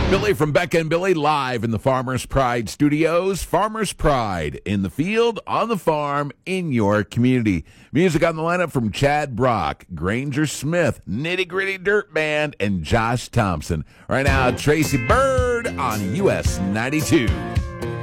Billy from Becca and Billy live in the Farmers Pride studios. Farmers Pride in the field, on the farm, in your community. Music on the lineup from Chad Brock, Granger Smith, Nitty Gritty Dirt Band, and Josh Thompson. Right now, Tracy Bird on US 92.